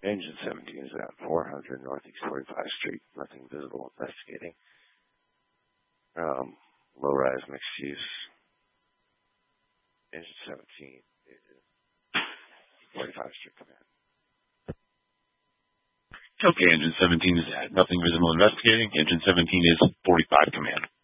Engine 17 is at 400 Northeast 45th Street. Nothing visible. Investigating. Low-rise mixed use. Engine 17 is 45th Street Command. Okay, Engine 17 is at nothing visible. Investigating. Engine 17 is 45 Command.